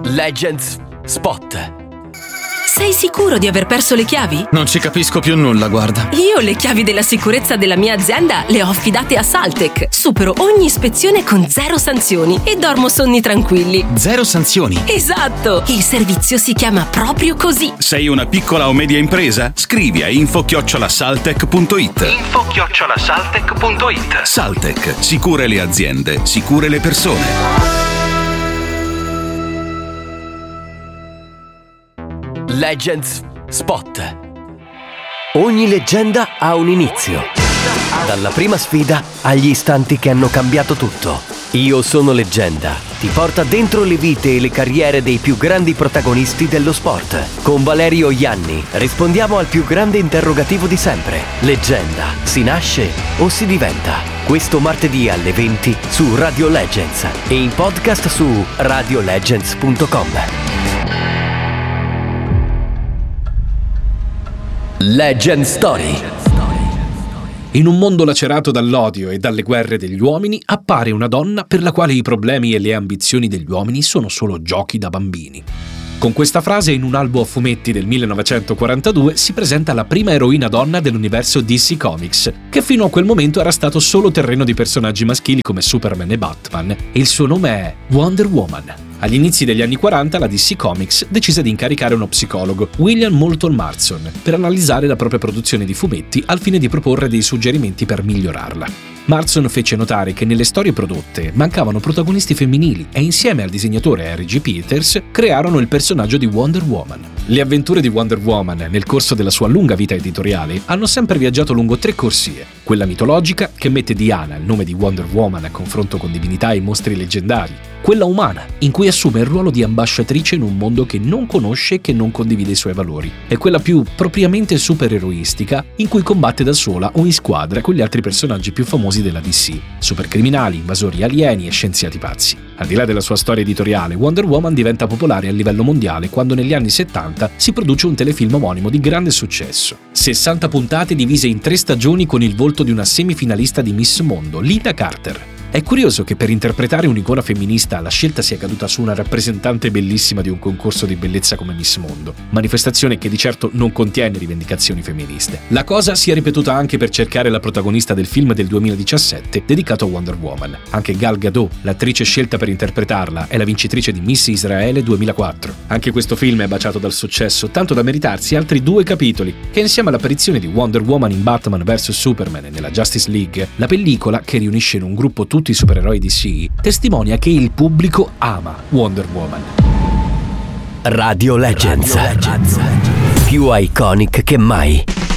Legends Spot. Sei sicuro di aver perso le chiavi? Non ci capisco più nulla, guarda. Io le chiavi della sicurezza della mia azienda le ho affidate a Saltec. Supero ogni ispezione con 0 sanzioni e dormo sonni tranquilli. 0 sanzioni? Esatto! Il servizio si chiama proprio così. Sei una piccola o media impresa? Scrivi a info@saltec.it. info@saltec.it. Saltec, sicure le aziende, sicure le persone. Legends Spot. Ogni leggenda ha un inizio. Dalla prima sfida agli istanti che hanno cambiato tutto. Io sono leggenda. Ti porta dentro le vite e le carriere dei più grandi protagonisti dello sport. Con Valerio Ianni rispondiamo al più grande interrogativo di sempre. Leggenda, si nasce o si diventa? Questo martedì alle 20 su Radio Legends e in podcast su radiolegends.com. Legend Story. In un mondo lacerato dall'odio e dalle guerre degli uomini, appare una donna per la quale i problemi e le ambizioni degli uomini sono solo giochi da bambini. Con questa frase, in un albo a fumetti del 1942 si presenta la prima eroina donna dell'universo DC Comics, che fino a quel momento era stato solo terreno di personaggi maschili come Superman e Batman, e il suo nome è Wonder Woman. Agli inizi degli anni 40 la DC Comics decise di incaricare uno psicologo, William Moulton Marston, per analizzare la propria produzione di fumetti al fine di proporre dei suggerimenti per migliorarla. Marston fece notare che nelle storie prodotte mancavano protagonisti femminili e insieme al disegnatore Harry G. Peters crearono il personaggio di Wonder Woman. Le avventure di Wonder Woman nel corso della sua lunga vita editoriale hanno sempre viaggiato lungo 3 corsie: quella mitologica, che mette Diana, il nome di Wonder Woman, a confronto con divinità e mostri leggendari; quella umana, in cui assume il ruolo di ambasciatrice in un mondo che non conosce e che non condivide i suoi valori; e quella più propriamente supereroistica, in cui combatte da sola o in squadra con gli altri personaggi più famosi della DC: supercriminali, invasori alieni e scienziati pazzi. Al di là della sua storia editoriale, Wonder Woman diventa popolare a livello mondiale quando negli anni 70 si produce un telefilm omonimo di grande successo. 60 puntate divise in 3 stagioni con il volto di una semifinalista di Miss Mondo, Lynda Carter. È curioso che per interpretare un'icona femminista la scelta sia caduta su una rappresentante bellissima di un concorso di bellezza come Miss Mondo, manifestazione che di certo non contiene rivendicazioni femministe. La cosa si è ripetuta anche per cercare la protagonista del film del 2017 dedicato a Wonder Woman. Anche Gal Gadot, l'attrice scelta per interpretarla, è la vincitrice di Miss Israele 2004. Anche questo film è baciato dal successo, tanto da meritarsi altri 2 capitoli, che insieme all'apparizione di Wonder Woman in Batman vs Superman e nella Justice League, la pellicola, che riunisce in un gruppo tutti i supereroi DC, testimonia che il pubblico ama Wonder Woman. Radio Legends. Più iconic che mai.